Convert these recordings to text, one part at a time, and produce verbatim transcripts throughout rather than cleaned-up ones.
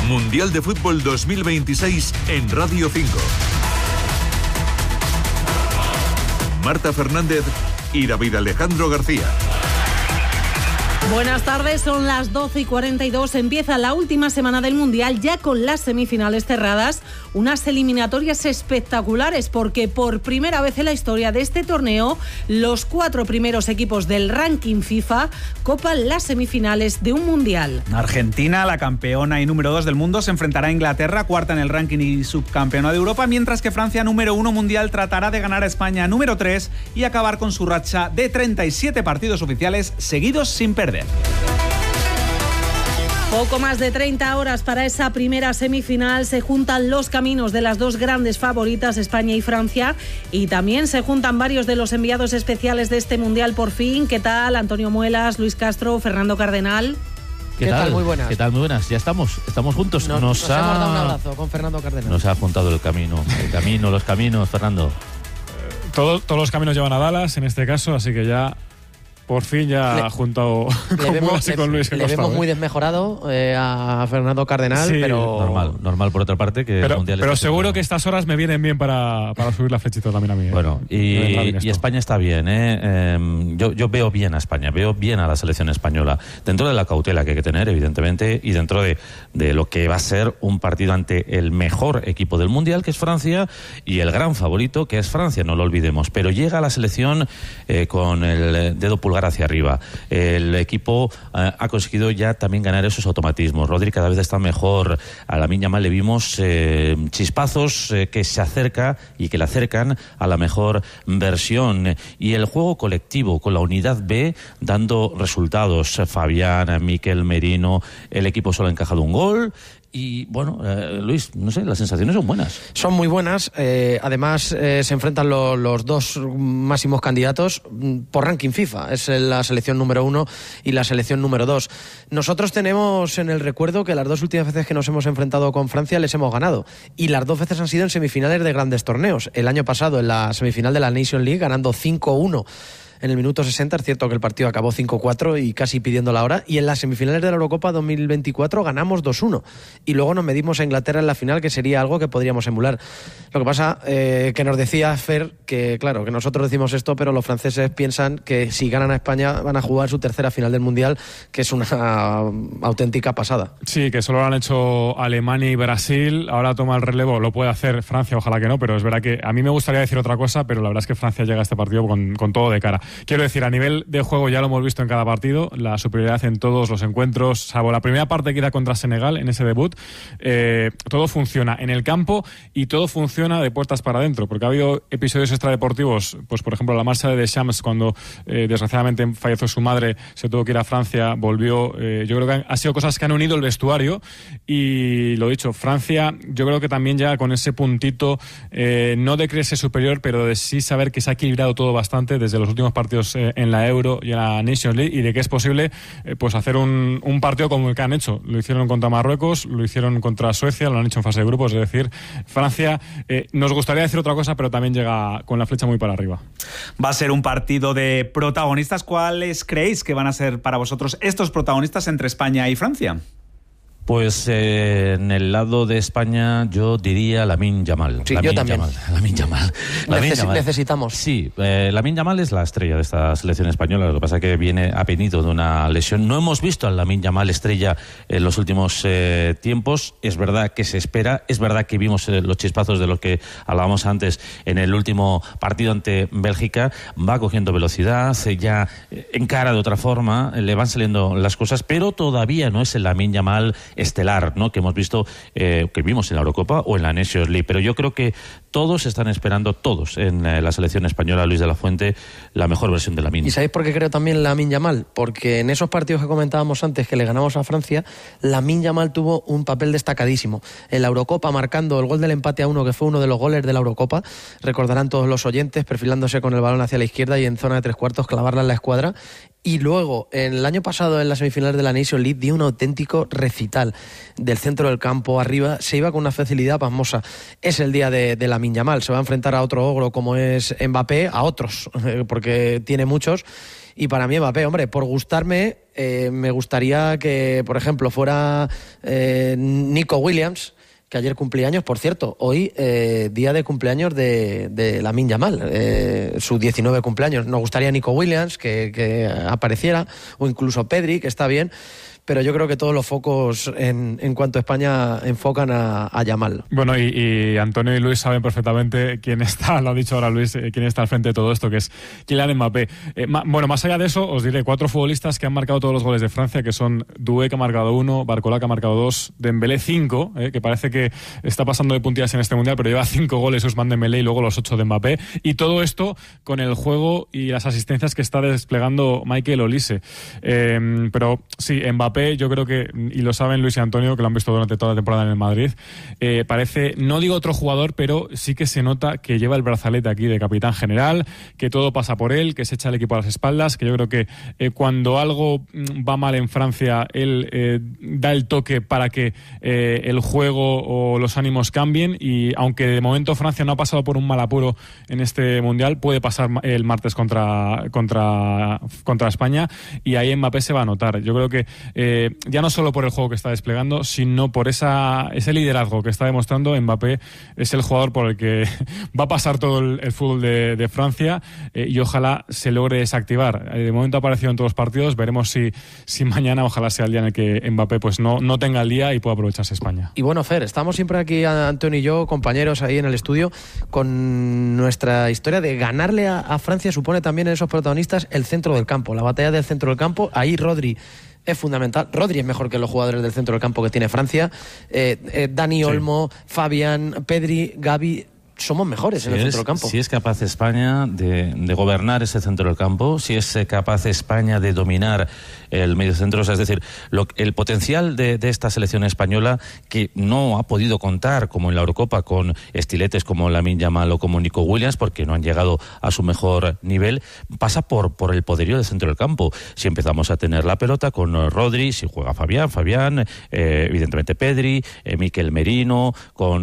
Mundial de Fútbol dos mil veintiséis en Radio cinco. Marta Fernández y David Alejandro García. Buenas tardes, son las doce y cuarenta y dos. Empieza la última semana del Mundial, ya con las semifinales cerradas. Unas eliminatorias espectaculares, porque por primera vez en la historia de este torneo, los cuatro primeros equipos del ranking FIFA copan las semifinales de un Mundial. Argentina, la campeona y número dos del mundo, se enfrentará a Inglaterra, cuarta en el ranking y subcampeona de Europa, mientras que Francia, número uno mundial, tratará de ganar a España, número tres, y acabar con su racha de treinta y siete partidos oficiales seguidos sin perder. Poco más de treinta horas para esa primera semifinal. Se juntan los caminos de las dos grandes favoritas, España y Francia, y también se juntan varios de los enviados especiales de este Mundial por fin. ¿Qué tal? Antonio Muelas, Luis Castro, Fernando Cardenal. ¿Qué, ¿Qué tal? tal? Muy buenas. ¿Qué tal? Muy buenas. Ya estamos, estamos juntos. Nos, nos, nos ha... hemos dado un abrazo con Fernando Cardenal. Nos ha juntado el camino, el camino, los caminos, Fernando. Todo, todos los caminos llevan a Dallas, en este caso, así que ya... Por fin ya le, ha juntado le vemos, con, con Luis. Le, le vemos muy desmejorado eh, a Fernando Cardenal, sí, pero... Normal, normal por otra parte. Que pero el mundial pero seguro que estas horas me vienen bien para, para subir la flechita también a mí. ¿eh? Bueno, y, y España está bien. ¿eh? Eh, yo, yo veo bien a España, veo bien a la selección española. Dentro de la cautela que hay que tener, evidentemente, y dentro de, de lo que va a ser un partido ante el mejor equipo del mundial, que es Francia, y el gran favorito, que es Francia, no lo olvidemos. Pero llega la selección eh, con el dedo pulgar hacia arriba. El equipo eh, ha conseguido ya también ganar esos automatismos. Rodri cada vez está mejor. A Lamine Yamal le vimos eh, chispazos eh, que se acerca y que le acercan a la mejor versión. Y el juego colectivo con la unidad B dando resultados. Fabián, Mikel Merino, el equipo solo ha encajado un gol. Y bueno, eh, Luis, no sé, las sensaciones son buenas. Son muy buenas. Eh, además, eh, se enfrentan lo, los dos máximos candidatos por ranking FIFA. Es la selección número uno y la selección número dos. Nosotros tenemos en el recuerdo que las dos últimas veces que nos hemos enfrentado con Francia les hemos ganado. Y las dos veces han sido en semifinales de grandes torneos. El año pasado en la semifinal de la Nation League ganando cinco uno. En el minuto sesenta, es cierto que el partido acabó cinco cuatro y casi pidiendo la hora. Y en las semifinales de la Eurocopa dos mil veinticuatro ganamos dos uno. Y luego nos medimos a Inglaterra en la final, que sería algo que podríamos emular. Lo que pasa, eh, que nos decía Fer, que claro, que nosotros decimos esto, pero los franceses piensan que si ganan a España van a jugar su tercera final del Mundial, que es una auténtica pasada. Sí, que solo lo han hecho Alemania y Brasil. Ahora toma el relevo, lo puede hacer Francia, ojalá que no, pero es verdad que a mí me gustaría decir otra cosa, pero la verdad es que Francia llega a este partido con, con todo de cara. Quiero decir, a nivel de juego ya lo hemos visto en cada partido, la superioridad en todos los encuentros, salvo la primera parte que era contra Senegal en ese debut, eh, todo funciona en el campo y todo funciona de puertas para adentro, porque ha habido episodios extradeportivos, pues por ejemplo la marcha de Deschamps cuando eh, desgraciadamente falleció su madre, se tuvo que ir a Francia, volvió, eh, yo creo que han, ha sido cosas que han unido el vestuario y lo dicho, Francia yo creo que también ya con ese puntito, eh, no de creerse superior, pero de sí saber que se ha equilibrado todo bastante desde los últimos partidos en la Euro y en la Nations League, y de que es posible eh, pues hacer un, un partido como el que han hecho. Lo hicieron contra Marruecos, lo hicieron contra Suecia, lo han hecho en fase de grupos, es decir, Francia, eh, nos gustaría decir otra cosa, pero también llega con la flecha muy para arriba. Va a ser un partido de protagonistas. ¿Cuáles creéis que van a ser para vosotros estos protagonistas entre España y Francia? Pues eh, en el lado de España yo diría Lamine Yamal. Sí, Lamine yo también. Yamal. Lamine Yamal. Lamine Neces- Yamal. Necesitamos. Sí, eh, Lamine Yamal es la estrella de esta selección española. Lo que pasa es que viene ha venido de una lesión. No hemos visto a Lamine Yamal estrella en los últimos eh, tiempos. Es verdad que se espera. Es verdad que vimos eh, los chispazos de los que hablábamos antes en el último partido ante Bélgica. Va cogiendo velocidad, se ya eh, encara de otra forma, le van saliendo las cosas, pero todavía no es el Lamine Yamal estelar, ¿no?, que hemos visto, eh, que vimos en la Eurocopa o en la Nations League. Pero yo creo que todos están esperando, todos en eh, la selección española, Luis de la Fuente, la mejor versión de Lamine. ¿Y sabéis por qué creo también Lamine Yamal? Porque en esos partidos que comentábamos antes que le ganamos a Francia, Lamine Yamal tuvo un papel destacadísimo. En la Eurocopa, marcando el gol del empate a uno, que fue uno de los goles de la Eurocopa, recordarán todos los oyentes, perfilándose con el balón hacia la izquierda y en zona de tres cuartos clavarla en la escuadra. Y luego, en el año pasado, en las semifinales de la Nation League, dio un auténtico recital del centro del campo arriba. Se iba con una facilidad pasmosa. Es el día de, de Lamine Yamal. Se va a enfrentar a otro ogro como es Mbappé, a otros, porque tiene muchos. Y para mí Mbappé, hombre, por gustarme, eh, me gustaría que, por ejemplo, fuera eh, Nico Williams, que ayer cumplía años, por cierto, hoy eh, día de cumpleaños de, de Lamine Yamal, eh, su diecinueve cumpleaños. Nos gustaría Nico Williams que, que apareciera, o incluso Pedri, que está bien, pero yo creo que todos los focos en, en cuanto a España enfocan a, a Yamal. Bueno, y, y Antonio y Luis saben perfectamente quién está, lo ha dicho ahora Luis, eh, quién está al frente de todo esto, que es Kylian Mbappé. Eh, ma, bueno, más allá de eso, os diré cuatro futbolistas que han marcado todos los goles de Francia, que son Doué, que ha marcado uno, Barcola, que ha marcado dos, Dembélé cinco, eh, que parece que está pasando de puntillas en este Mundial, pero lleva cinco goles Ousmane Dembélé y luego los ocho de Mbappé. Y todo esto con el juego y las asistencias que está desplegando Michael Olise. Eh, pero sí, Mbappé, yo creo que, y lo saben Luis y Antonio, que lo han visto durante toda la temporada en el Madrid, eh, parece, no digo otro jugador, pero sí que se nota que lleva el brazalete aquí de capitán general, que todo pasa por él, que se echa el equipo a las espaldas, que yo creo que eh, cuando algo va mal en Francia, él eh, da el toque para que eh, el juego o los ánimos cambien, y aunque de momento Francia no ha pasado por un mal apuro en este Mundial, puede pasar el martes contra, contra, contra España, y ahí Mbappé se va a notar. Yo creo que eh, ya no solo por el juego que está desplegando, sino por esa, ese liderazgo que está demostrando. Mbappé es el jugador por el que va a pasar todo el, el fútbol de, de Francia, eh, y ojalá se logre desactivar. Eh, de momento ha aparecido en todos los partidos, veremos si, si mañana ojalá sea el día en el que Mbappé pues no, no tenga el día y pueda aprovecharse España. Y bueno, Fer, estamos siempre aquí, Antonio y yo, compañeros ahí en el estudio, con nuestra historia de ganarle a, a Francia. Supone también en esos protagonistas el centro del campo, la batalla del centro del campo. Ahí Rodri es fundamental. Rodri es mejor que los jugadores del centro del campo que tiene Francia. Eh, eh, Dani sí. Olmo, Fabián, Pedri, Gavi, somos mejores si en el es, centro del campo. Si es capaz España de, de gobernar ese centro del campo, si es capaz España de dominar el mediocentro, o sea, es decir, lo, el potencial de, de esta selección española, que no ha podido contar, como en la Eurocopa, con estiletes como Lamine Yamal o como Nico Williams, porque no han llegado a su mejor nivel, pasa por, por el poderío del centro del campo. Si empezamos a tener la pelota con Rodri, si juega Fabián, Fabián, eh, evidentemente Pedri, eh, Mikel Merino, con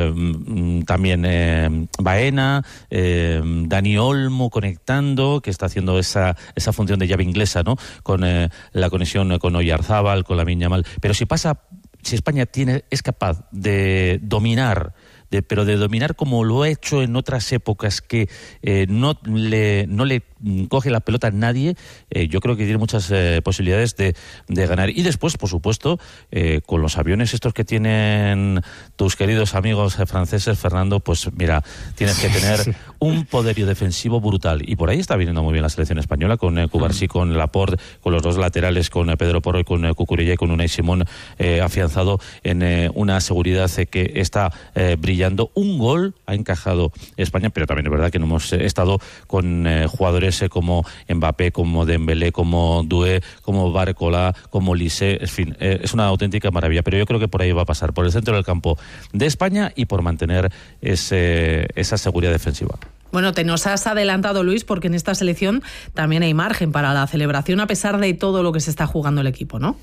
eh, también eh, Eh, Baena, eh, Dani Olmo conectando, que está haciendo esa, esa función de llave inglesa, ¿no? Con eh, la conexión con Oyarzábal, con Lamine Yamal. Pero si pasa, si España tiene, es capaz de dominar, de, pero de dominar como lo ha hecho en otras épocas, que eh, no le no le coge la pelota a nadie, eh, yo creo que tiene muchas eh, posibilidades de, de ganar. Y después, por supuesto, eh, con los aviones estos que tienen tus queridos amigos eh, franceses, Fernando, pues mira, tienes que tener sí, sí. un poderío defensivo brutal. Y por ahí está viniendo muy bien la selección española, con eh, Cubarsí, con Laporte, con los dos laterales, con eh, Pedro Porro y con eh, Cucurella, y con Unai Simón eh, afianzado en eh, una seguridad eh, que está eh, brillando. Un gol ha encajado España, pero también es verdad que no hemos eh, estado con eh, jugadores como Mbappé, como Dembélé, como Doué, como Barcola, como Olise, en fin, eh, es una auténtica maravilla. Pero yo creo que por ahí va a pasar, por el centro del campo de España, y por mantener ese, esa seguridad defensiva. Bueno, te nos has adelantado, Luis, porque en esta selección también hay margen para la celebración, a pesar de todo lo que se está jugando el equipo, ¿no?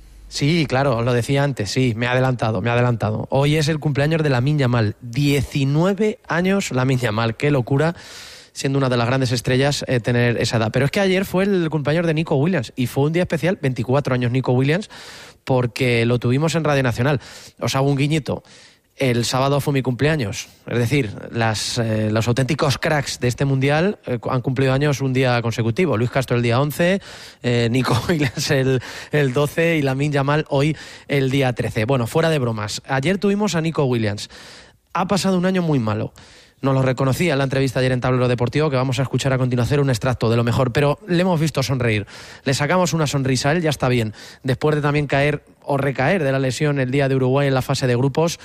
Sí, claro, lo decía antes, sí, me ha adelantado, me ha adelantado. Hoy es el cumpleaños de Lamine Yamal, diecinueve años Lamine Yamal, qué locura, siendo una de las grandes estrellas, eh, tener esa edad. Pero es que ayer fue el cumpleaños de Nico Williams, y fue un día especial, veinticuatro años Nico Williams, porque lo tuvimos en Radio Nacional. Os hago un guiñito. El sábado fue mi cumpleaños, es decir, las, eh, los auténticos cracks de este Mundial eh, han cumplido años un día consecutivo. Luis Castro el día once, eh, Nico Williams el, el doce y Lamine Yamal hoy el día trece. Bueno, fuera de bromas, ayer tuvimos a Nico Williams. Ha pasado un año muy malo. Nos lo reconocía en la entrevista ayer en Tablero Deportivo, que vamos a escuchar a continuación un extracto de lo mejor, pero le hemos visto sonreír. Le sacamos una sonrisa a él, ya está bien. Después de también caer o recaer de la lesión el día de Uruguay en la fase de grupos,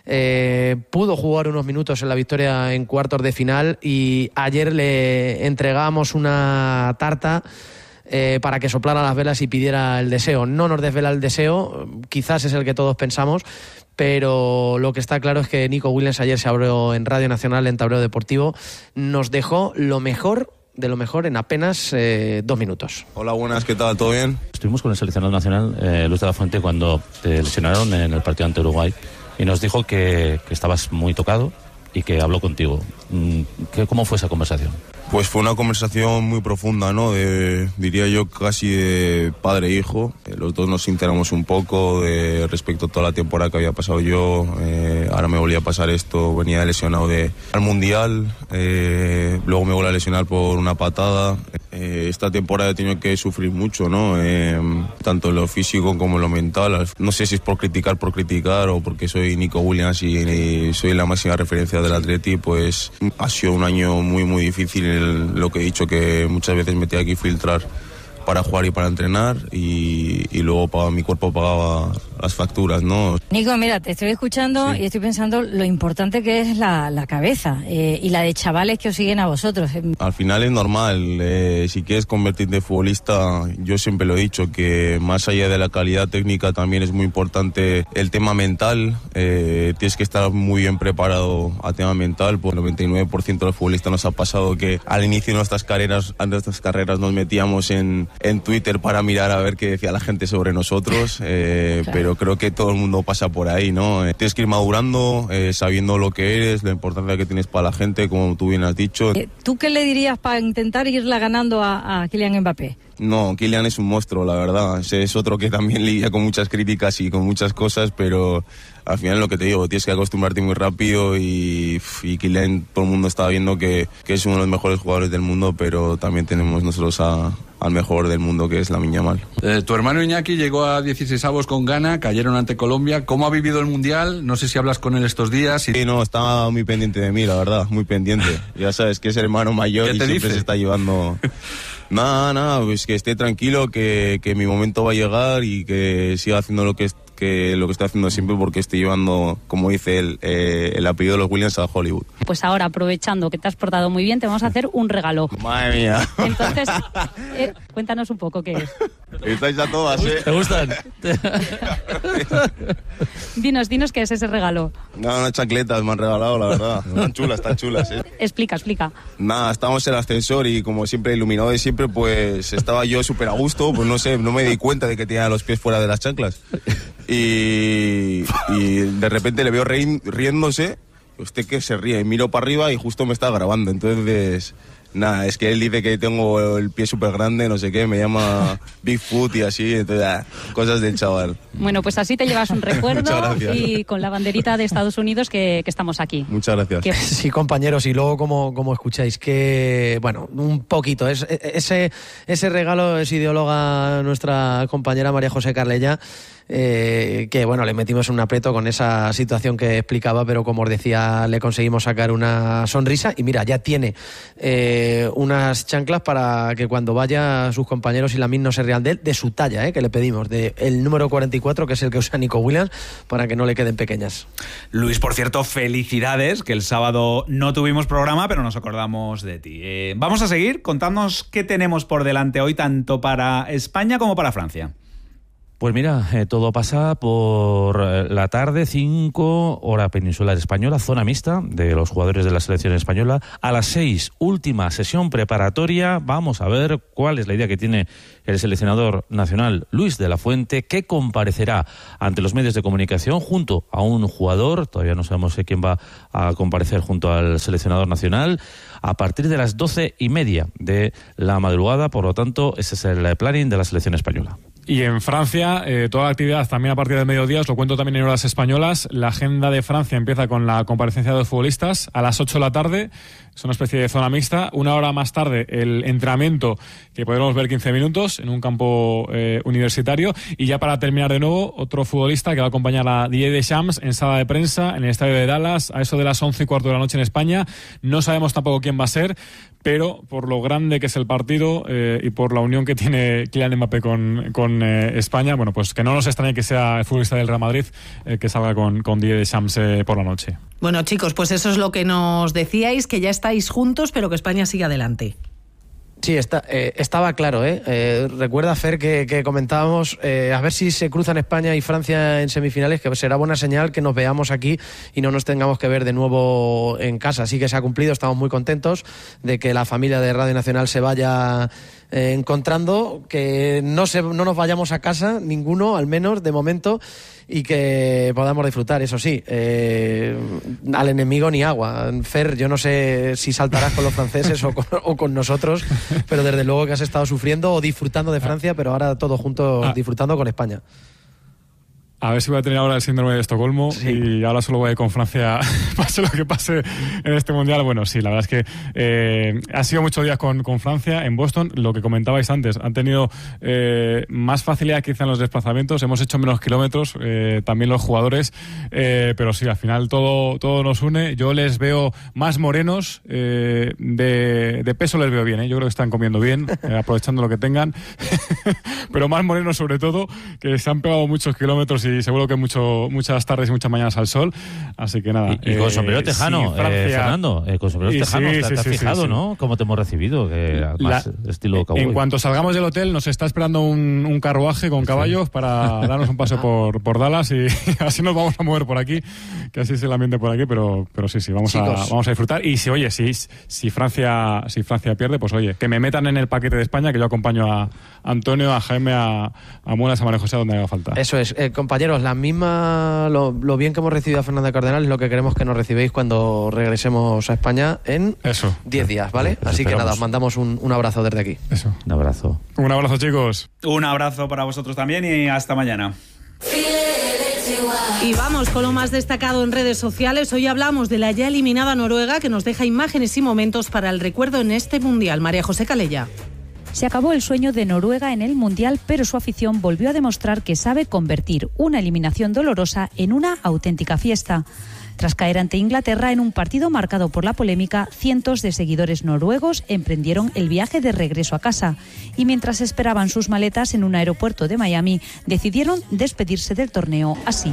eh, pudo jugar unos minutos en la victoria en cuartos de final, y ayer le entregamos una tarta Eh, para que soplara las velas y pidiera el deseo. No nos desvela el deseo, quizás es el que todos pensamos, pero lo que está claro es que Nico Williams ayer se abrió en Radio Nacional, en Tablero Deportivo, nos dejó lo mejor de lo mejor en apenas eh, dos minutos. Hola, buenas, ¿qué tal? ¿Todo bien? Estuvimos con el seleccionado nacional, eh, Luis de la Fuente, cuando te lesionaron en el partido ante Uruguay, y nos dijo que, que estabas muy tocado y que habló contigo. ¿Qué, ¿Cómo fue esa conversación? Pues fue una conversación muy profunda, ¿no? De, diría yo casi de padre e hijo. Los dos nos sinceramos un poco de, respecto a toda la temporada que había pasado yo. Eh, ahora me volvía a pasar esto, venía lesionado de, al Mundial, eh, luego me volví a lesionar por una patada. Eh, esta temporada he tenido que sufrir mucho, ¿no? Eh, tanto en lo físico como en lo mental. No sé si es por criticar, por criticar o porque soy Nico Williams y, y soy la máxima referencia del Atleti, pues ha sido un año muy, muy difícil. El, lo que he dicho, que muchas veces me tenía que filtrar para jugar y para entrenar y, y luego pagaba, mi cuerpo pagaba las facturas, ¿no? Nico, mira, te estoy escuchando sí. y estoy pensando lo importante que es la, la cabeza eh, y la de chavales que os siguen a vosotros. Al final es normal, eh, si quieres convertirte en futbolista, yo siempre lo he dicho, que más allá de la calidad técnica también es muy importante el tema mental, eh, tienes que estar muy bien preparado a tema mental, por el noventa y nueve por ciento de los futbolistas nos ha pasado que al inicio de nuestras carreras, de nuestras carreras nos metíamos en, en Twitter para mirar a ver qué decía la gente sobre nosotros, eh, claro. pero Pero creo que todo el mundo pasa por ahí, ¿no? Eh, tienes que ir madurando, eh, sabiendo lo que eres, la importancia que tienes para la gente, como tú bien has dicho. ¿Tú qué le dirías para intentar irla ganando a, a Kylian Mbappé? No, Kylian es un monstruo, la verdad. Es otro que también lidia con muchas críticas y con muchas cosas, pero al final lo que te digo, tienes que acostumbrarte muy rápido y, y Kylian, todo el mundo está viendo que, que es uno de los mejores jugadores del mundo, pero también tenemos nosotros a, al mejor del mundo, que es Lamine Yamal. Eh, tu hermano Iñaki llegó a dieciseisavos con Ghana, cayeron ante Colombia. ¿Cómo ha vivido el Mundial? No sé si hablas con él estos días. Y... Sí, no, está muy pendiente de mí, la verdad, muy pendiente. Ya sabes que es hermano mayor y siempre dice? se está llevando... Nada, nada, pues que esté tranquilo, que, que mi momento va a llegar y que siga haciendo lo que, que, lo que estoy haciendo siempre, porque estoy llevando, como dice él, eh, el apellido de los Williams a Hollywood. Pues ahora, aprovechando que te has portado muy bien, te vamos a hacer un regalo. Madre mía. Entonces, eh, cuéntanos un poco qué es. Estáis a todas, ¿eh? ¿Te gustan? Dinos, dinos qué es ese regalo. No, unas chancletas me han regalado, la verdad. Están chulas, están chulas, ¿eh? Explica, explica. Nada, estábamos en el ascensor y como siempre, iluminado de siempre, pues estaba yo súper a gusto, pues no sé, no me di cuenta de que tenía los pies fuera de las chanclas. Y, y de repente le veo reí, riéndose, usted que se ríe, y miro para arriba y justo me está grabando, entonces... Nada, es que él dice que tengo el pie súper grande, no sé qué, me llama Bigfoot y así, entonces, ah, cosas del chaval. Bueno, pues así te llevas un recuerdo y con la banderita de Estados Unidos que, que estamos aquí. Muchas gracias. Que... Sí, compañeros, y luego como, como escucháis, que, bueno, un poquito, es, ese, ese regalo es ideóloga nuestra compañera María José Carlella, Eh, que bueno, le metimos en un aprieto con esa situación que explicaba, pero como os decía, le conseguimos sacar una sonrisa y mira, ya tiene eh, unas chanclas para que cuando vaya sus compañeros y Lamine no se rían de él, de su talla, eh, que le pedimos, de el número cuarenta y cuatro, que es el que usa Nico Williams, para que no le queden pequeñas. Luis, por cierto, felicidades, que el sábado no tuvimos programa, pero nos acordamos de ti. Eh, vamos a seguir, contadnos qué tenemos por delante hoy, tanto para España como para Francia. Pues mira, eh, todo pasa por la tarde, cinco, hora peninsular española, zona mixta de los jugadores de la selección española. A las seis, última sesión preparatoria. Vamos a ver cuál es la idea que tiene el seleccionador nacional Luis de la Fuente, que comparecerá ante los medios de comunicación junto a un jugador, todavía no sabemos quién va a comparecer junto al seleccionador nacional, a partir de las doce y media de la madrugada. Por lo tanto, ese es el planning de la selección española. Y en Francia, eh, toda la actividad también a partir del mediodía, os lo cuento también en horas españolas. La agenda de Francia empieza con la comparecencia de los futbolistas a las ocho de la tarde. Es una especie de zona mixta. Una hora más tarde, el entrenamiento, que podremos ver quince minutos en un campo eh, universitario. Y ya para terminar de nuevo, otro futbolista que va a acompañar a Didier Deschamps en sala de prensa en el estadio de Dallas a eso de las once y cuarto de la noche en España. No sabemos tampoco quién va a ser, pero por lo grande que es el partido eh, y por la unión que tiene Kylian Mbappé con, con eh, España, bueno, pues que no nos extrañe que sea el futbolista del Real Madrid eh, que salga con, con Didier Deschamps eh, por la noche. Bueno, chicos, pues eso es lo que nos decíais, que ya estáis juntos, pero que España sigue adelante. Sí, está, eh, estaba claro, ¿eh? eh recuerda, Fer, que, que comentábamos eh, a ver si se cruzan España y Francia en semifinales, que será buena señal que nos veamos aquí y no nos tengamos que ver de nuevo en casa. Así que se ha cumplido, estamos muy contentos de que la familia de Radio Nacional se vaya eh, encontrando que no, se, no nos vayamos a casa, ninguno, al menos de momento, y que podamos disfrutar, eso sí, eh, al enemigo ni agua. Fer, yo no sé si saltarás con los franceses o, con, o con nosotros, pero desde luego que has estado sufriendo o disfrutando de Francia, pero ahora todos juntos ah. disfrutando con España. A ver si voy a tener ahora el síndrome de Estocolmo sí. y ahora solo voy a ir con Francia, pase lo que pase en este Mundial. Bueno, sí, la verdad es que eh, ha sido muchos días con, con Francia en Boston. Lo que comentabais antes, han tenido eh, más facilidad quizá en los desplazamientos, hemos hecho menos kilómetros, eh, también los jugadores, eh, pero sí, al final todo, todo nos une. Yo les veo más morenos, eh, de, de peso les veo bien, ¿eh? Yo creo que están comiendo bien, eh, aprovechando lo que tengan, pero más morenos sobre todo, que se han pegado muchos kilómetros y seguro que mucho, muchas tardes y muchas mañanas al sol, así que nada. Y, y con eh, sombrero tejano, sí, Francia... eh, Fernando, eh, con sombrero tejano, sí, ¿te, sí, te has sí, fijado, sí, no? Sí. ¿Cómo te hemos recibido? Que más La, estilo cowboy. En cuanto salgamos del hotel nos está esperando un, un carruaje con caballos sí. para darnos un paseo por, por Dallas y así nos vamos a mover por aquí, que así es el ambiente por aquí, pero, pero sí, sí, vamos a, vamos a disfrutar. Y si, oye, si, si Francia si Francia pierde, pues oye, que me metan en el paquete de España, que yo acompaño a Antonio, a Jaime, a, a Muelas, a María José, donde haga falta. Eso es, eh, compañeros, la misma, lo, lo bien que hemos recibido a Fernanda Cardenal es lo que queremos que nos recibéis cuando regresemos a España en diez días, ¿vale? Eso, Así esperamos. Que nada, os mandamos un, un abrazo desde aquí. Eso. Un abrazo. Un abrazo, chicos. Un abrazo para vosotros también y hasta mañana. Y vamos con lo más destacado en redes sociales. Hoy hablamos de la ya eliminada Noruega, que nos deja imágenes y momentos para el recuerdo en este Mundial. María José Calella. Se acabó el sueño de Noruega en el Mundial, pero su afición volvió a demostrar que sabe convertir una eliminación dolorosa en una auténtica fiesta. Tras caer ante Inglaterra en un partido marcado por la polémica, cientos de seguidores noruegos emprendieron el viaje de regreso a casa y mientras esperaban sus maletas en un aeropuerto de Miami, decidieron despedirse del torneo así.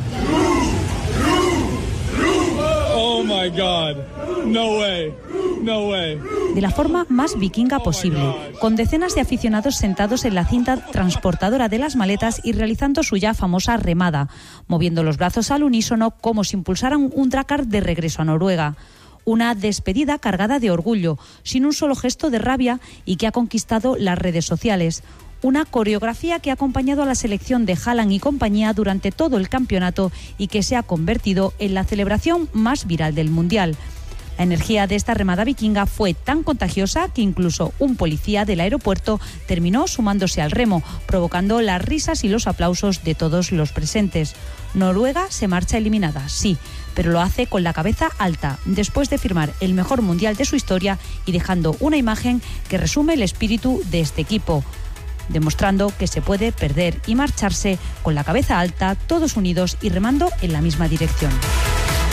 Oh my God, no way. No way. De la forma más vikinga posible, con decenas de aficionados sentados en la cinta transportadora de las maletas y realizando su ya famosa remada, moviendo los brazos al unísono como si impulsaran un drakkar de regreso a Noruega. Una despedida cargada de orgullo, sin un solo gesto de rabia y que ha conquistado las redes sociales. Una coreografía que ha acompañado a la selección de Haaland y compañía durante todo el campeonato y que se ha convertido en la celebración más viral del Mundial. La energía de esta remada vikinga fue tan contagiosa que incluso un policía del aeropuerto terminó sumándose al remo, provocando las risas y los aplausos de todos los presentes. Noruega se marcha eliminada, sí, pero lo hace con la cabeza alta, después de firmar el mejor mundial de su historia y dejando una imagen que resume el espíritu de este equipo, demostrando que se puede perder y marcharse con la cabeza alta, todos unidos y remando en la misma dirección.